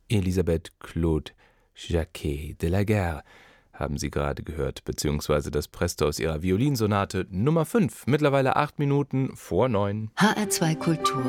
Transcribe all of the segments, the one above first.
Elisabeth Claude Jacquet de la Guerre haben Sie gerade gehört, beziehungsweise das Presto aus ihrer Violinsonate Nummer 5, mittlerweile 8 Minuten vor 9. HR2 Kultur.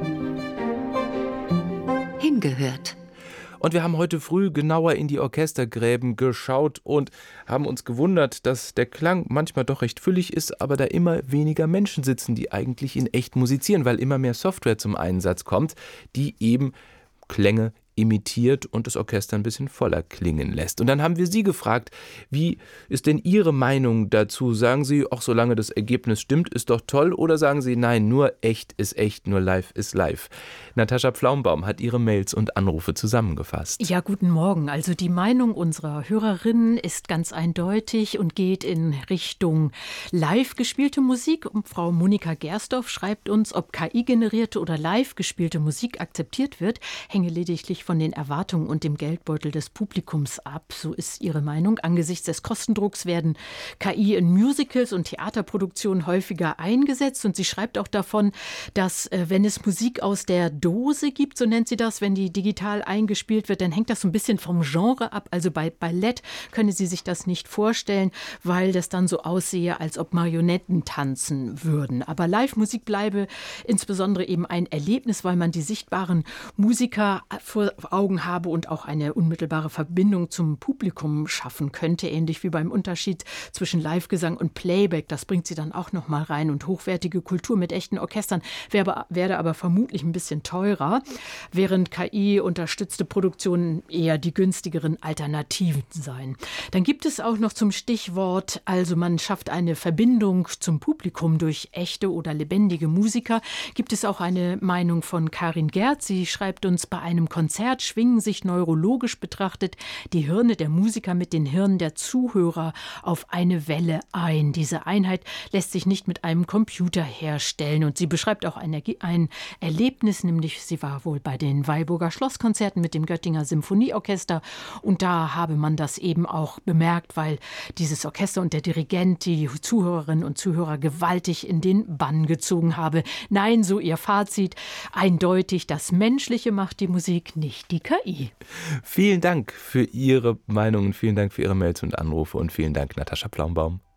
Hingehört. Und wir haben heute früh genauer in die Orchestergräben geschaut und haben uns gewundert, dass der Klang manchmal doch recht füllig ist, aber da immer weniger Menschen sitzen, die eigentlich in echt musizieren, weil immer mehr Software zum Einsatz kommt, die eben Klänge imitiert und das Orchester ein bisschen voller klingen lässt. Und dann haben wir Sie gefragt, wie ist denn Ihre Meinung dazu? Sagen Sie, ach, solange das Ergebnis stimmt, ist doch toll, oder sagen Sie, nein, nur echt ist echt, nur live ist live? Natascha Pflaumbaum hat Ihre Mails und Anrufe zusammengefasst. Ja, guten Morgen. Also die Meinung unserer Hörerinnen ist ganz eindeutig und geht in Richtung live gespielte Musik. Und Frau Monika Gersdorf schreibt uns, ob KI-generierte oder live gespielte Musik akzeptiert wird, hänge lediglich von den Erwartungen und dem Geldbeutel des Publikums ab. So ist ihre Meinung. Angesichts des Kostendrucks werden KI in Musicals und Theaterproduktionen häufiger eingesetzt. Und sie schreibt auch davon, dass wenn es Musik aus der Dose gibt, so nennt sie das, wenn die digital eingespielt wird, dann hängt das so ein bisschen vom Genre ab. Also bei Ballett könne sie sich das nicht vorstellen, weil das dann so aussehe, als ob Marionetten tanzen würden. Aber Live-Musik bleibe insbesondere eben ein Erlebnis, weil man die sichtbaren Musiker vor Augen habe und auch eine unmittelbare Verbindung zum Publikum schaffen könnte, ähnlich wie beim Unterschied zwischen Live-Gesang und Playback. Das bringt sie dann auch noch mal rein. Und hochwertige Kultur mit echten Orchestern werde aber vermutlich ein bisschen teurer, während KI-unterstützte Produktionen eher die günstigeren Alternativen seien. Dann gibt es auch noch zum Stichwort, also man schafft eine Verbindung zum Publikum durch echte oder lebendige Musiker, gibt es auch eine Meinung von Karin Gerd. Sie schreibt uns, bei einem Konzert schwingen sich neurologisch betrachtet die Hirne der Musiker mit den Hirnen der Zuhörer auf eine Welle ein. Diese Einheit lässt sich nicht mit einem Computer herstellen. Und sie beschreibt auch ein Erlebnis, nämlich sie war wohl bei den Weilburger Schlosskonzerten mit dem Göttinger Symphonieorchester. Und da habe man das eben auch bemerkt, weil dieses Orchester und der Dirigent die Zuhörerinnen und Zuhörer gewaltig in den Bann gezogen habe. Nein, so ihr Fazit, eindeutig, das Menschliche macht die Musik, nicht die KI. Vielen Dank für Ihre Meinungen, vielen Dank für Ihre Mails und Anrufe und vielen Dank, Natascha Pflaumbaum.